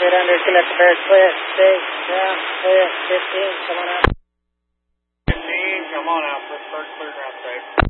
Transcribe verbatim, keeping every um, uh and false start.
eight hundred, connect the bear, clear, stay, ground, clear, fifteen, come on out. fifteen, come on out, first bird clear ground safe.